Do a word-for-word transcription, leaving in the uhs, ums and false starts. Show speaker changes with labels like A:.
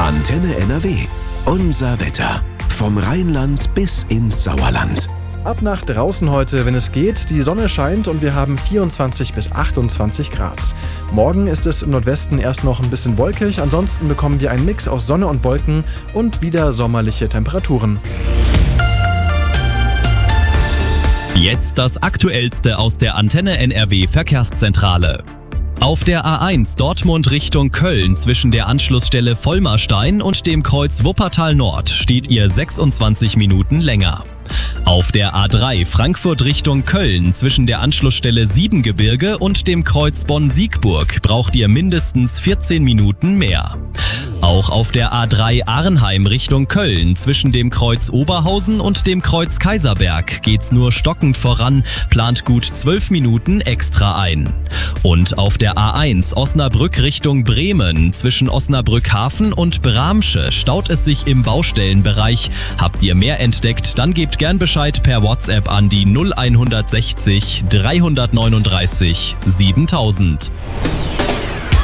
A: Antenne N R W. Unser Wetter. Vom Rheinland bis ins Sauerland.
B: Ab nach draußen heute, wenn es geht. Die Sonne scheint und wir haben vierundzwanzig bis achtundzwanzig Grad. Morgen ist es im Nordwesten erst noch ein bisschen wolkig. Ansonsten bekommen wir einen Mix aus Sonne und Wolken und wieder sommerliche Temperaturen.
C: Jetzt das Aktuellste aus der Antenne N R W Verkehrszentrale. Auf der A eins Dortmund Richtung Köln zwischen der Anschlussstelle Vollmerstein und dem Kreuz Wuppertal Nord steht ihr sechsundzwanzig Minuten länger. Auf der A drei Frankfurt Richtung Köln zwischen der Anschlussstelle Siebengebirge und dem Kreuz Bonn-Siegburg braucht ihr mindestens vierzehn Minuten mehr. Auch auf der A drei Arnheim Richtung Köln zwischen dem Kreuz Oberhausen und dem Kreuz Kaiserberg geht's nur stockend voran, plant gut zwölf Minuten extra ein. Und auf der A eins Osnabrück Richtung Bremen zwischen Osnabrück Hafen und Bramsche staut es sich im Baustellenbereich. Habt ihr mehr entdeckt, dann gebt gern Bescheid per WhatsApp an die null eins sechzig dreihundertneununddreißig siebentausend.